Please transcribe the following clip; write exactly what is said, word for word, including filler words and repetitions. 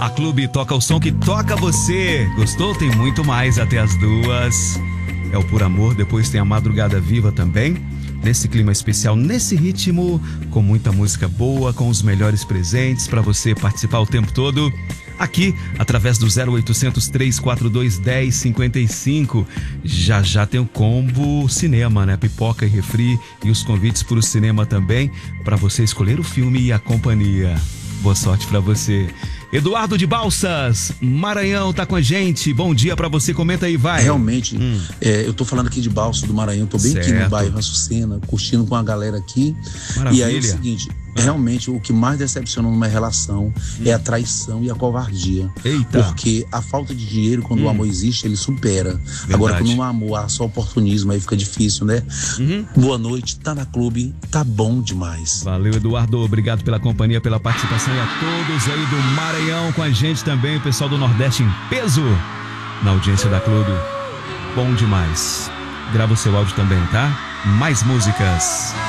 A Clube toca o som que toca você. Gostou? Tem muito mais até as duas. É o Por Amor, depois tem a Madrugada Viva também. Nesse clima especial, nesse ritmo, com muita música boa, com os melhores presentes para você participar o tempo todo. Aqui, através do zero oitocentos, três quatro dois, um zero cinco cinco. Já já tem o combo cinema, né? Pipoca e refri e os convites para o cinema também, para você escolher o filme e a companhia. Boa sorte para você. Eduardo de Balsas, Maranhão, tá com a gente. Bom dia pra você, comenta aí, vai. Realmente, hum. é, eu tô falando aqui de Balsas do Maranhão, tô bem certo. Aqui no bairro Açucena, curtindo com a galera aqui. Maravilha. E aí é o seguinte, ah. realmente o que mais decepciona numa relação hum. é a traição e a covardia. Eita. Porque a falta de dinheiro, quando hum. o amor existe, ele supera. Verdade. Agora, quando no amor há só oportunismo, aí fica difícil, né? Uhum. Boa noite, tá na Clube, tá bom demais. Valeu, Eduardo, obrigado pela companhia, pela participação e a todos aí do Maranhão com a gente também, o pessoal do Nordeste em peso na audiência da Clube. Bom demais. Grava o seu áudio também, tá? Mais músicas.